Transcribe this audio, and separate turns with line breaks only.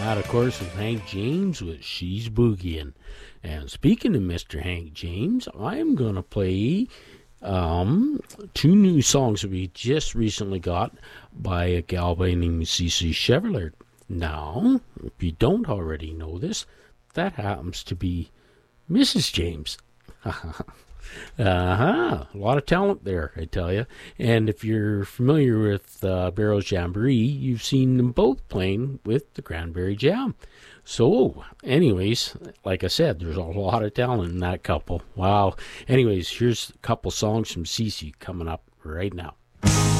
That, of course, was Hank James with She's Boogieing. And speaking of Mr. Hank James, I'm going to play two new songs that we just recently got by a gal by the name of CC Chevrolet. Now, if you don't already know this, that happens to be Mrs. James. A lot of talent there, I tell you. And if you're familiar with Barrels Jamboree, you've seen them both playing with the Cranberry Jam. So, anyways, like I said, there's a lot of talent in that couple. Wow. Anyways, here's a couple songs from Cece coming up right now.